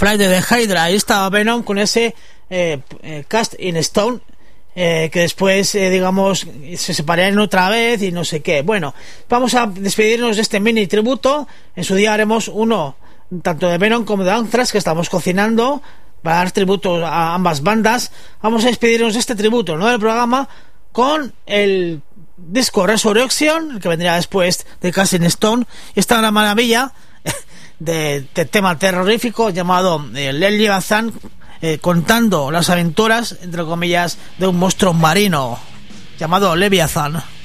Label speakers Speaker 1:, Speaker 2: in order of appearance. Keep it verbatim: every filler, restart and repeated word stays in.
Speaker 1: Fly de The Hydra. Ahí estaba Venom con ese eh, eh, Cast in Stone, eh, que después, eh, digamos, se separarían otra vez y no sé qué. Bueno, vamos a despedirnos de este mini tributo. En su día haremos uno tanto de Venom como de Anthrax, que estamos cocinando para dar tributo a ambas bandas. Vamos a despedirnos de este tributo, ¿no?, del programa, con el disco Resurrection, el que vendría después de Cast in Stone, y esta gran maravilla de, de tema terrorífico llamado eh, Leviathan, eh, contando las aventuras, entre comillas, de un monstruo marino llamado Leviathan.